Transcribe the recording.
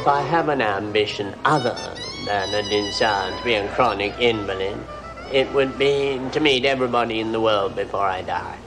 if I have an ambition other than a desire to be a chronic invalid, it would be to meet everybody in the world before I die.